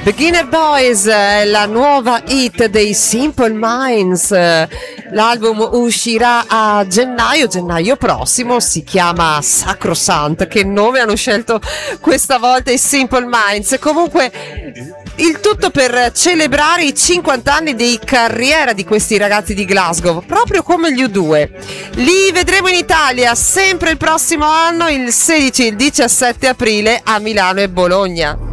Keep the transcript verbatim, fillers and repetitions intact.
Beginner Boys, la nuova hit dei Simple Minds. L'album uscirà a gennaio, gennaio prossimo, si chiama Sacrosanct. Che nome hanno scelto questa volta i Simple Minds. Comunque il tutto per celebrare i cinquanta anni di carriera di questi ragazzi di Glasgow, proprio come gli U due. Li vedremo in Italia sempre il prossimo anno, il sedici e il diciassette aprile a Milano e Bologna.